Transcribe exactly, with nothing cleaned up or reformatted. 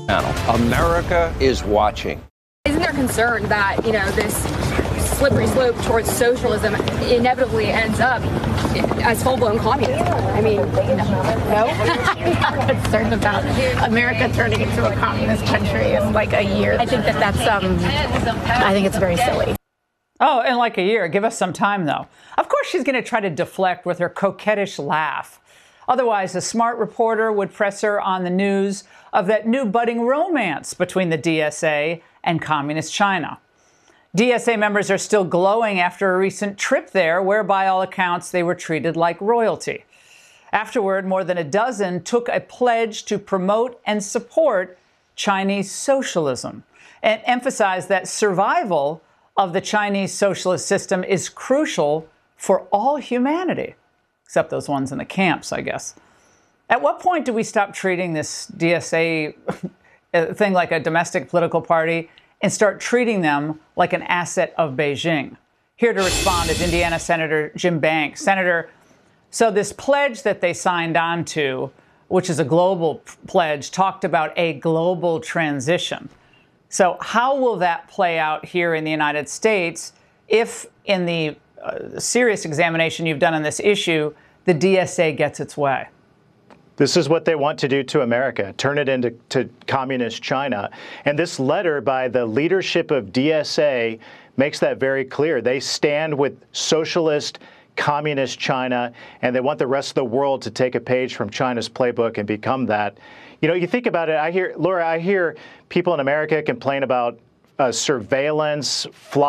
America is watching. Isn't there concern that, you know, this slippery slope towards socialism inevitably ends up as full-blown communism? I mean, no? I'm not concerned about America turning into a communist country in like a year. I think that that's, um, I think it's very silly. Oh, in like a year. Give us some time, though. Of course, she's going to try to deflect with her coquettish laugh. Otherwise, a smart reporter would press her on the news of that new budding romance between the D S A and Communist China. D S A members are still glowing after a recent trip there, where by all accounts they were treated like royalty. Afterward, more than a dozen took a pledge to promote and support Chinese socialism and emphasized that survival of the Chinese socialist system is crucial for all humanity, except those ones in the camps, I guess. At what point do we stop treating this D S A thing like a domestic political party and start treating them like an asset of Beijing? Here to respond is Indiana Senator Jim Banks. Senator, so this pledge that they signed on to, which is a global pledge, talked about a global transition. So how will that play out here in the United States if, in the uh, serious examination you've done on this issue, the D S A gets its way? This is what they want to do to America, turn it into to communist China. And this letter by the leadership of D S A makes that very clear. They stand with socialist, communist China, and they want the rest of the world to take a page from China's playbook and become that. You know, you think about it, I hear, Laura, I hear people in America complain about uh, surveillance,